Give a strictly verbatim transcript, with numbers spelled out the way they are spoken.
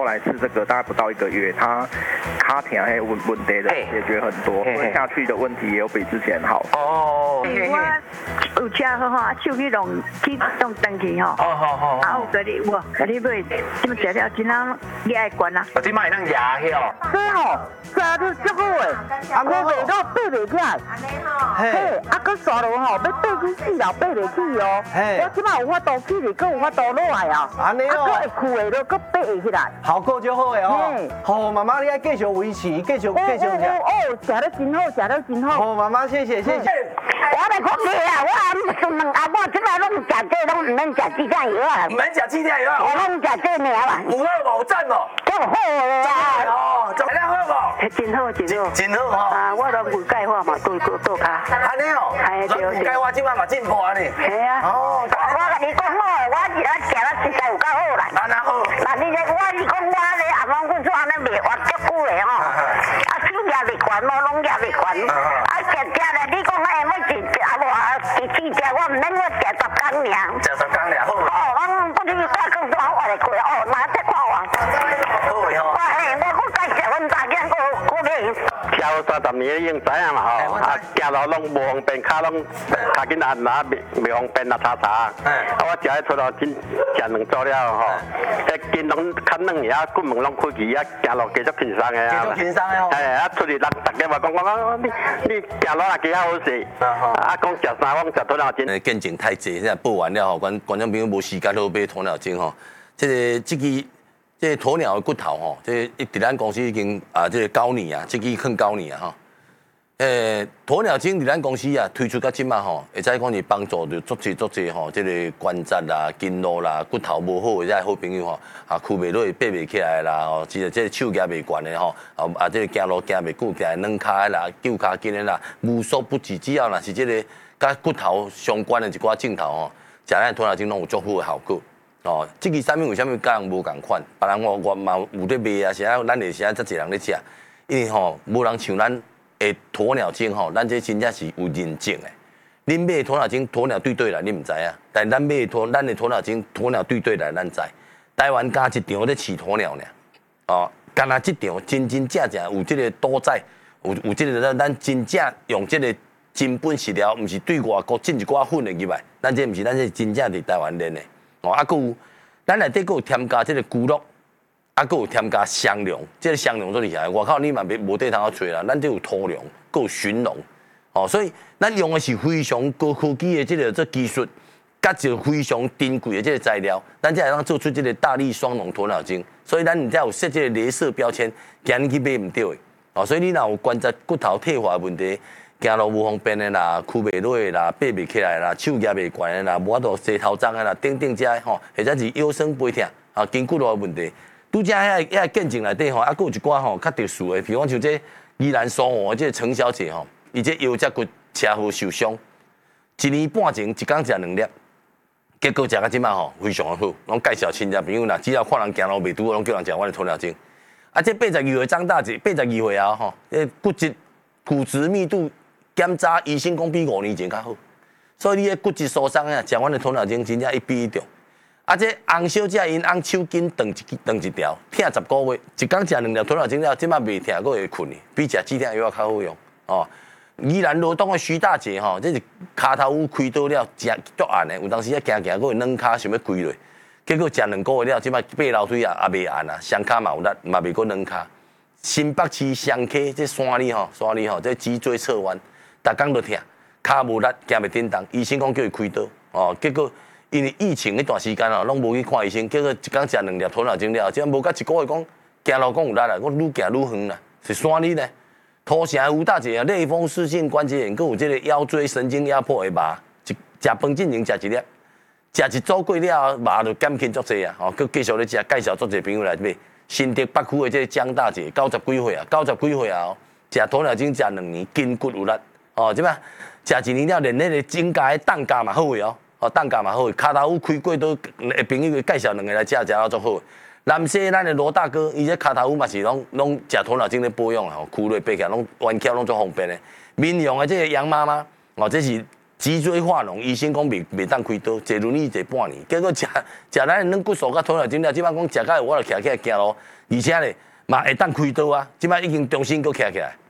来吃这个大概不到一个月，他卡疼的问问题的解决很多，吞下去的问题也有比之前好。 哦， 我有吃好吼，手去弄去弄登去吼。 哦好好。 啊，有给你我给你买，这么食了真好，你爱管啊？ 我今摆能牙去哦。 对哦，食了足好诶，啊，我袂到爬袂起来。嘿，啊，佮刷落吼，要爬去四楼爬袂起哦。嘿，我即摆有法度起嚟，佮有法度落来啊。安尼哦。啊，佮会屈的，佮爬会起来。 效果就好诶哦。好，妈妈你爱继续维持，继续继续食。 哦哦，食得真好，食得真好。 好，妈妈谢谢谢谢。 我来讲你啊，我阿孙阿母即摆拢食这，拢唔免食鸡蛋药啊。 唔免食鸡蛋药啊？ 我拢食这尔啦。 有好无赞无？ 够好诶啊！ 哦，质量好无？ 真好真好。 真好吼。 啊，我都有钙化嘛，都都都卡。 安尼哦。 系对对。 钙化即摆嘛进步啊你。 系啊。 哦，我甲你讲好，我我食了实在有够好啦。 安那好。 那你咧，我是讲我咧阿公阮做安尼卖活足久诶吼，啊手也袂悬，无拢也袂悬，啊食食咧，你讲哎，要一啊无啊，第四只我毋免我食十工尔。 食十工尔好。 哦，我不如我讲说我来过哦，那再看我。 好诶吼。 我嘿，我我介绍阮大囝我我买。 交三十年已经知影嘛吼，啊行路拢无方便，骹拢脚紧按哪袂袂方便啊查查。啊我食迄出路真食两做了吼，迄筋拢较软啊，骨门拢开起啊，行路继续轻松的啊。 继续轻松的吼。 哎啊出去人大家嘛讲讲讲你你行路也几好势，啊讲食三碗食鸵鸟精。 见证太济，现在报完了吼，观观众朋友无时间好买鸵鸟精吼，这个这个。这个鸵鸟的骨头吼，这一伫咱公司已经啊，这个九年啊，这个肯九年啊吼。诶，鸵鸟精伫咱公司啊推出到即马吼，会使讲是帮助着足济足济吼，这个关节啦、筋络啦、骨头无好的这好朋友吼，啊，屈袂落、爬袂起来啦，吼，即个这个手举袂悬的吼，啊啊，这个行路行袂久，行软骹啦、旧骹筋的啦，无所不至，只要若是这个甲骨头相关的一寡镜头吼，食咱鸵鸟精拢有足好的效果。哦，这个产品为什么甲人无共款？别人我我嘛有咧卖啊，是啊，咱会是啊，遮济人咧食，因为吼无人像咱的鸵鸟精吼，咱这真正是有认证的。恁买鸵鸟精，鸵鸟对对来，你唔知啊？但咱买鸵，咱的鸵鸟精，鸵鸟对对来，咱知。台湾加一场咧饲鸵鸟呢，哦，干那一场真真正正有这个赌仔，有有这个咱咱真正用这个真本饲料，唔是对外国进一寡粉的入来，咱这唔是，咱这真正伫台湾练的。哦，啊，佮有，咱内底佮有添加这个菇肉，啊，佮有添加香料，这个香料做厉害。外口你嘛别无地通好找啦，咱这有土壤，佮有驯龙，哦，所以咱用的是非常高科技的这个这技术，甲一个非常珍贵的这个材料，咱才会当做出这个大力双龙鸵鸟精。所以咱你才有设这个镭射标签，惊你去买唔到的。哦，所以你若有关节骨头退化的问题。行路无方便的啦，屈袂落的啦，爬袂起来啦，手举袂悬的啦，无法度洗头鬃的啦，等等这吼，或者是腰酸背痛啊，筋骨路的问题，拄则遐遐见证内底吼，啊，佫有一寡吼较特殊的，比如讲像这宜兰苏澳这陈小姐吼，伊这腰脊骨车祸受伤，一年半前一工食两粒，结果食到即摆吼非常的好，拢介绍亲戚朋友啦，只要看人行路袂拄，拢叫人食阮的鸵鸟精。啊，这八十二岁张大姐，八十二岁啊吼，这骨质骨质密度。检查医生讲比五年前较好，所以你的骨质疏松啊，食阮的鸵鸟精真正一比一中。啊，这洪小姐因洪手筋断一断一条，疼十个月，一工食两粒鸵鸟精了，即摆袂疼，佫会困的，比食止疼药较好用。哦，宜兰罗东的徐大姐吼，这是骹头有开刀了，食足暗的，有当时啊行行佫会软骹想要跪落，结果食两个月了，即摆爬楼梯啊也袂按啊，双骹嘛有力，嘛袂佫软骹。新北市双溪这山里吼，山里吼，这脊椎侧弯。逐工都疼，骹无力，行袂叮当。医生讲叫伊开刀，哦，结果因为疫情迄段时间哦，拢无去看医生，结果一工食两粒鸵鸟精了，即无甲一个月讲行路讲有力啦，我愈行愈远啦，是山里呢。土城吴大姐啊，类风湿性关节炎，佮有即个腰椎神经压迫的麻，一食饭进前食一粒，食一组过了，麻就减轻足济啊。哦，佮继续咧食，介绍足济朋友来买。新竹北区的即个江大姐，九十几岁啊，九十几岁啊，食鸵鸟精食两年，筋骨有力。哦，即摆食一年了，连迄个指甲的蛋甲嘛好诶哦，哦蛋甲嘛好诶，骹头有开过刀，诶朋友介绍两个来食，食到足好。南西咱的罗大哥，伊这骹头有嘛是拢拢食鸵鸟精咧保养啊，吼，躯落爬起来拢弯翘拢足方便诶。民用的这个杨妈妈，哦，这是脊椎化脓，医生讲袂袂当开刀，坐轮椅坐半年，结果食食咱的软骨素甲鸵鸟精了，即摆讲食到我就徛起来行路，而且咧嘛会当开刀啊，即摆已经重新搁徛起来。